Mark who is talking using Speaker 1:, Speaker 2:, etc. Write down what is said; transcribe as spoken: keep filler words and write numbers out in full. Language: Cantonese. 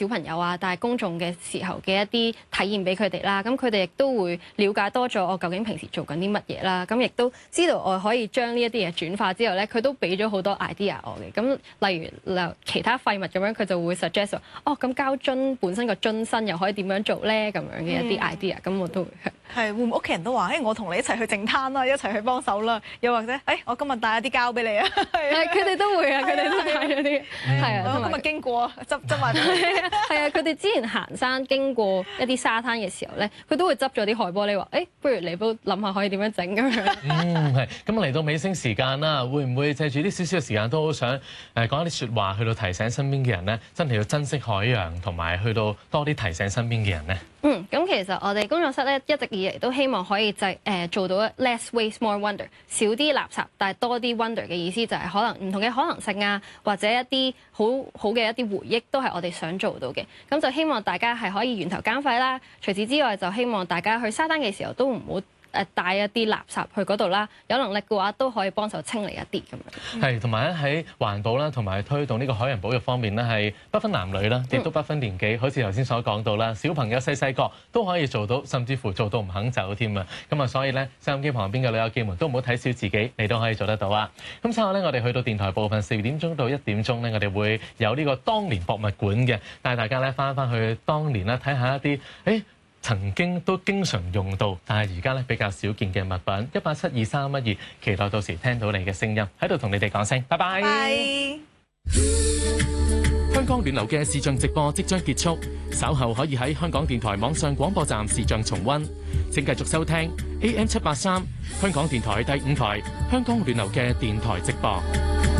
Speaker 1: 小朋友啊，帶公眾嘅時候嘅一啲體驗俾佢哋啦。咁佢哋亦都會了解多咗我究竟平時做緊啲乜嘢啦。咁亦都知道我可以將呢一啲嘢轉化之後咧，佢都俾咗好多 idea 我嘅。咁例如其他廢物咁樣，佢就會 suggest 話哦，咁膠樽本身個樽身又可以點樣做咧？咁樣嘅一啲 idea，咁、嗯、我都會
Speaker 2: 係會唔會屋企人都話，誒、欸、我同你一齊去淨灘啦，一齊去幫手啦，又或者誒、欸、我今日帶一啲膠俾你啊，
Speaker 1: 係佢哋都會啊，佢哋都帶咗啲，係啊，
Speaker 2: 我今日經過執執埋俾你，
Speaker 1: 係啊，佢哋之前行山經過一啲沙灘嘅時候咧，佢都會執咗啲海玻璃話，誒、欸、不如你都諗下可以點樣整咁樣。
Speaker 3: 嗯，係，咁嚟到尾聲時間啦，會唔會借住啲少少嘅時間都好想誒講一啲説話，去到提醒身邊嘅人咧，真係要珍惜海洋，同埋去到多啲提醒身邊嘅人咧。
Speaker 1: 嗯，咁其實我哋工作室咧一直以嚟都希望可以就誒、呃、做到 less waste more wonder， 少啲垃圾但係多啲 wonder 嘅意思就係可能唔同嘅可能性啊，或者一啲好好嘅一啲回憶都係我哋想做到嘅。咁就希望大家係可以源頭減廢啦。除此之外，就希望大家去沙灘嘅時候都唔好誒帶一啲垃圾去嗰度啦，有能力嘅話都可以幫手清理一啲咁樣。
Speaker 3: 係，同埋咧喺環保啦，同埋推動呢個海洋保育方面咧，係不分男女啦，亦都不分年紀。好似頭先所講到啦，小朋友細細個都可以做到，甚至乎做到唔肯走添啊！咁啊，所以咧，收音機旁邊嘅老友記們都唔好睇小自己，你都可以做得到啊！咁之後咧，我哋去到電台部分四點鐘到一點鐘咧，我哋會有呢個當年博物館嘅，帶大家咧翻返去當年啦，睇下一啲誒曾經都經常用到，但係而家咧比較少見嘅物品。一八七二三一二，期待到時聽到你嘅聲音，喺度同你哋講聲拜拜。
Speaker 2: Bye。
Speaker 4: 香港暖流嘅視像直播即將結束，稍後可以喺香港電台網上廣播站視像重溫。請繼續收聽 A M 七八三香港電台第五台香港暖流嘅電台直播。